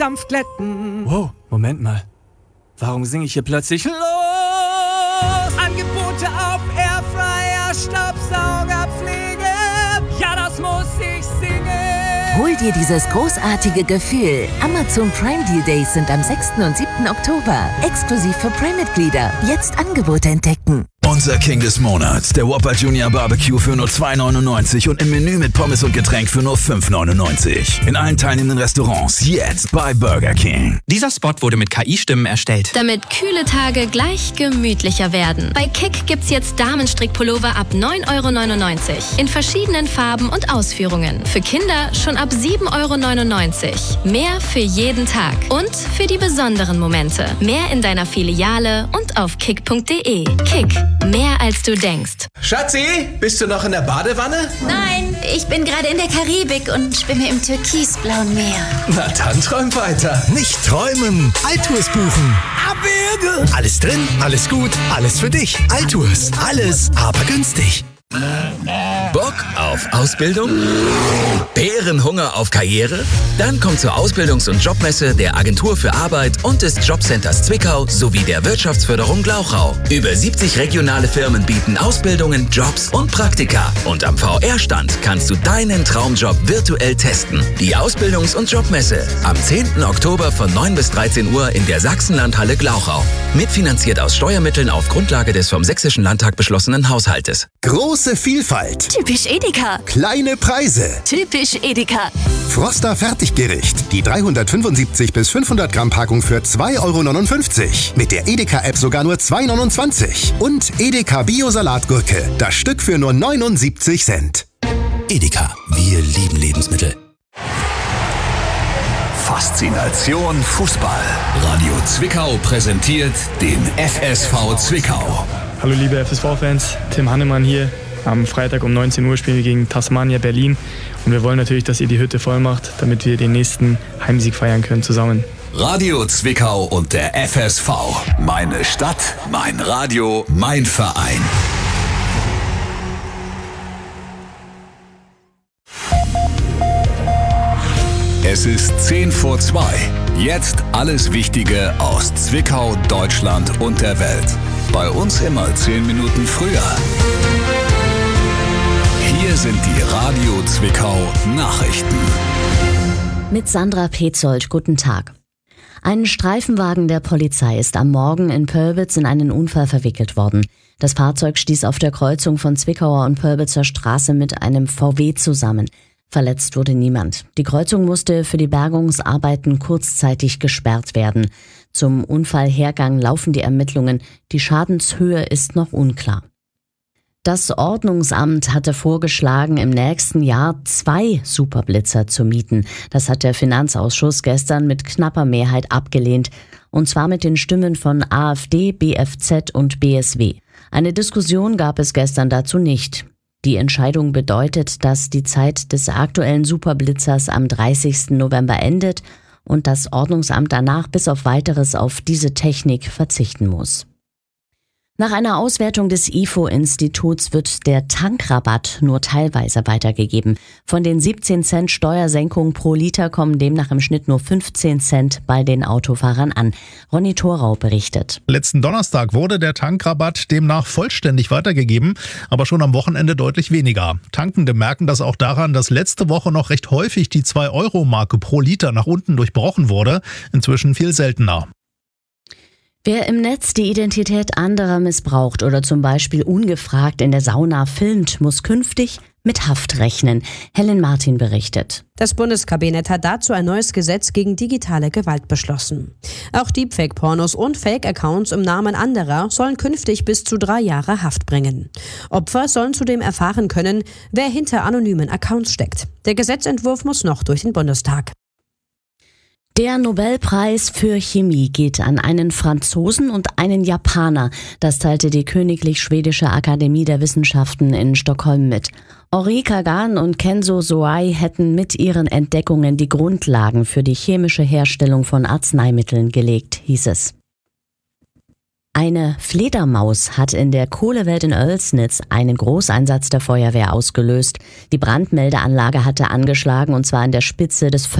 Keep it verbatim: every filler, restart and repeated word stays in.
Dampfglätten. Wow, Moment mal. Warum singe ich hier plötzlich los? Angebote auf Airfryer, Staubsauger, Pflege. Ja, das muss ich singen. Hol dir dieses großartige Gefühl. Amazon Prime Deal Days sind am sechsten und siebten Oktober. Exklusiv für Prime-Mitglieder. Jetzt Angebote entdecken. Unser King des Monats, der Whopper Junior Barbecue für nur zwei neunundneunzig und im Menü mit Pommes und Getränk für nur fünf neunundneunzig. In allen teilnehmenden Restaurants jetzt bei Burger King. Dieser Spot wurde mit K I-Stimmen erstellt. Damit kühle Tage gleich gemütlicher werden. Bei Kick gibt's jetzt Damenstrickpullover ab neun Euro neunundneunzig. In verschiedenen Farben und Ausführungen. Für Kinder schon ab sieben Euro neunundneunzig. Mehr für jeden Tag. Und für die besonderen Momente. Mehr in deiner Filiale und auf kick punkt de. Kick. Mehr als du denkst. Schatzi, bist du noch in der Badewanne? Nein, ich bin gerade in der Karibik und schwimme im türkisblauen Meer. Na dann träum weiter. Nicht träumen, Altours buchen. Abwürge. Alles drin, alles gut, alles für dich. Altours, alles, aber günstig. Bock auf Ausbildung? Bärenhunger auf Karriere? Dann komm zur Ausbildungs- und Jobmesse der Agentur für Arbeit und des Jobcenters Zwickau sowie der Wirtschaftsförderung Glauchau. Über siebzig regionale Firmen bieten Ausbildungen, Jobs und Praktika. Und am V R-Stand kannst du deinen Traumjob virtuell testen. Die Ausbildungs- und Jobmesse am zehnten Oktober von neun bis dreizehn Uhr in der Sachsenlandhalle Glauchau. Mitfinanziert aus Steuermitteln auf Grundlage des vom Sächsischen Landtag beschlossenen Haushaltes. Große Vielfalt. Typisch Edeka. Kleine Preise. Typisch Edeka. Froster Fertiggericht. Die dreihundertfünfundsiebzig bis fünfhundert Gramm Packung für zwei Euro neunundfünfzig. Mit der Edeka-App sogar nur zwei Euro neunundzwanzig. Und Edeka Bio-Salatgurke. Das Stück für nur neunundsiebzig Cent. Edeka, wir lieben Lebensmittel. Faszination Fußball. Radio Zwickau präsentiert den F S V Zwickau. Hallo liebe F S V-Fans, Tim Hannemann hier. Am Freitag um neunzehn Uhr spielen wir gegen Tasmania Berlin und wir wollen natürlich, dass ihr die Hütte voll macht, damit wir den nächsten Heimsieg feiern können zusammen. Radio Zwickau und der F S V. Meine Stadt, mein Radio, mein Verein. Es ist zehn vor zwei. Jetzt alles Wichtige aus Zwickau, Deutschland und der Welt. Bei uns immer zehn Minuten früher. Hier sind die Radio Zwickau Nachrichten. Mit Sandra Petzold, guten Tag. Ein Streifenwagen der Polizei ist am Morgen in Pölbitz in einen Unfall verwickelt worden. Das Fahrzeug stieß auf der Kreuzung von Zwickauer und Pölbitzer Straße mit einem V W zusammen. Verletzt wurde niemand. Die Kreuzung musste für die Bergungsarbeiten kurzzeitig gesperrt werden. Zum Unfallhergang laufen die Ermittlungen. Die Schadenshöhe ist noch unklar. Das Ordnungsamt hatte vorgeschlagen, im nächsten Jahr zwei Superblitzer zu mieten. Das hat der Finanzausschuss gestern mit knapper Mehrheit abgelehnt. Und zwar mit den Stimmen von AfD, B F Z und B S W. Eine Diskussion gab es gestern dazu nicht. Die Entscheidung bedeutet, dass die Zeit des aktuellen Superblitzers am dreißigsten November endet und das Ordnungsamt danach bis auf Weiteres auf diese Technik verzichten muss. Nach einer Auswertung des I F O-Instituts wird der Tankrabatt nur teilweise weitergegeben. Von den siebzehn Cent Steuersenkung pro Liter kommen demnach im Schnitt nur fünfzehn Cent bei den Autofahrern an. Ronny Thorau berichtet. Letzten Donnerstag wurde der Tankrabatt demnach vollständig weitergegeben, aber schon am Wochenende deutlich weniger. Tankende merken das auch daran, dass letzte Woche noch recht häufig die zwei Euro Marke pro Liter nach unten durchbrochen wurde, inzwischen viel seltener. Wer im Netz die Identität anderer missbraucht oder zum Beispiel ungefragt in der Sauna filmt, muss künftig mit Haft rechnen. Helen Martin berichtet. Das Bundeskabinett hat dazu ein neues Gesetz gegen digitale Gewalt beschlossen. Auch Deepfake-Pornos und Fake-Accounts im Namen anderer sollen künftig bis zu drei Jahre Haft bringen. Opfer sollen zudem erfahren können, wer hinter anonymen Accounts steckt. Der Gesetzentwurf muss noch durch den Bundestag. Der Nobelpreis für Chemie geht an einen Franzosen und einen Japaner. Das teilte die Königlich Schwedische Akademie der Wissenschaften in Stockholm mit. Henri Kagan und Kenzo Soai hätten mit ihren Entdeckungen die Grundlagen für die chemische Herstellung von Arzneimitteln gelegt, hieß es. Eine Fledermaus hat in der Kohlewelt in Oelsnitz einen Großeinsatz der Feuerwehr ausgelöst. Die Brandmeldeanlage hatte angeschlagen, und zwar an der Spitze des